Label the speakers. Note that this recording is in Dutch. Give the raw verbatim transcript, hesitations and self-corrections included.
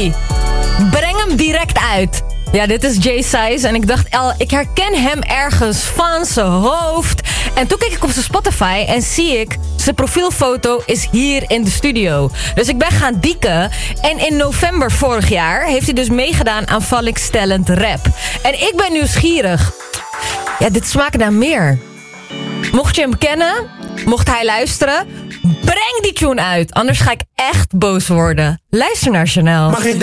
Speaker 1: Hey, breng hem direct uit. Ja, dit is Jay Size en ik dacht, El, ik herken hem ergens van zijn hoofd. En toen keek ik op zijn Spotify en zie ik, zijn profielfoto is hier in de studio. Dus ik ben gaan dieken. En in november vorig jaar heeft hij dus meegedaan aan Valix Talent Rap. En ik ben nieuwsgierig. Ja, dit smaakt naar meer. Mocht je hem kennen, mocht hij luisteren, breng die tune uit. Anders ga ik echt boos worden. Luister naar Chanel.
Speaker 2: Mag ik